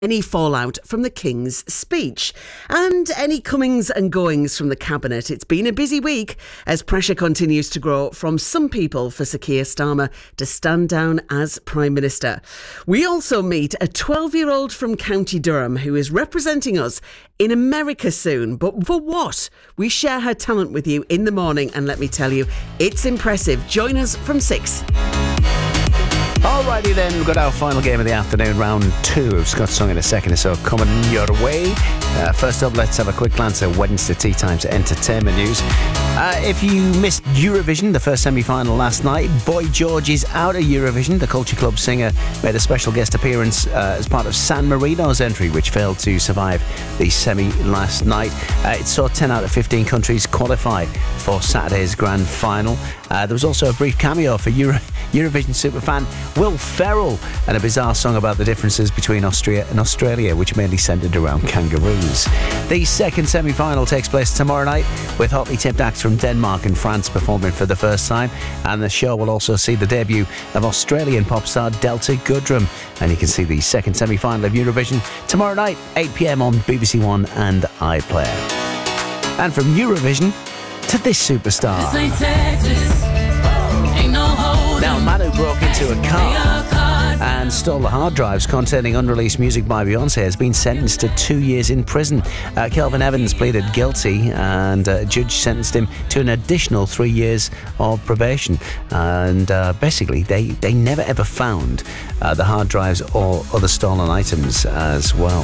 any fallout from the King's speech and any comings and goings from the Cabinet. It's been a busy week as pressure continues to grow from some people for Sir Keir Starmer to stand down as Prime Minister. We also meet a 12-year-old from County Durham who is representing us in America soon. But for what? We share her talent with you in the morning, and let me tell you, it's impressive. Join us from 6. Alrighty then, we've got our final game of the afternoon, round 2 of Scott's Song in a second or so coming your way. First up, let's have a quick glance at Wednesday Tea Time's entertainment news. If you missed Eurovision, the first semi-final last night, Boy George is out of Eurovision. The Culture Club singer made a special guest appearance as part of San Marino's entry, which failed to survive the semi last night. It saw 10 out of 15 countries qualify for Saturday's grand final. There was also a brief cameo for Eurovision superfan Will Ferrell and a bizarre song about the differences between Austria and Australia, which mainly centred around kangaroos. The second semi-final takes place tomorrow night with hotly tipped acts from Denmark and France performing for the first time, and the show will also see the debut of Australian pop star Delta Goodrem, and you can see the second semi-final of Eurovision tomorrow night, 8 p.m. on BBC One and iPlayer. And from Eurovision to this superstar. This ain't Texas. Ain't no holding. Now, a man who broke into a car and stole the hard drives containing unreleased music by Beyonce has been sentenced to 2 years in prison. Kelvin Evans pleaded guilty, and a judge sentenced him to an additional 3 years of probation. And basically, they never ever found the hard drives or other stolen items as well.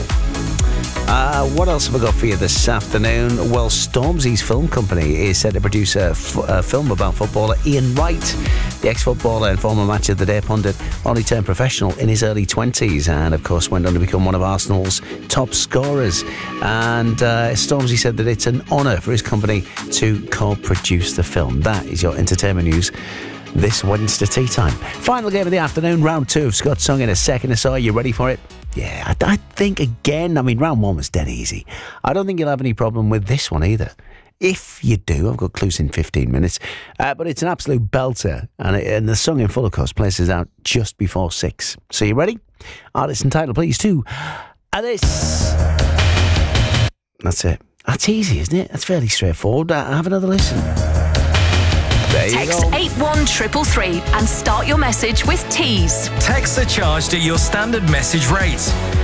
What else have I got for you this afternoon? Well, Stormzy's film company is set to produce a film about footballer Ian Wright. The ex-footballer and former Match of the Day pundit only turned professional in his early 20s and, of course, went on to become one of Arsenal's top scorers. And Stormzy said that it's an honour for his company to co-produce the film. That is your entertainment news this Wednesday tea time. Final game of the afternoon, round 2 of Scott's Song in a second or so. Are you ready for it? Yeah, I think again, round 1 was dead easy. I don't think you'll have any problem with this one either. If you do, I've got clues in 15 minutes. But it's an absolute belter. And the song in full, of course, places out just before 6. So you ready? Artist and title, please, to this. That's it. That's easy, isn't it? That's fairly straightforward. Have another listen. Text 81333 and start your message with Tease. Texts are charged at your standard message rate.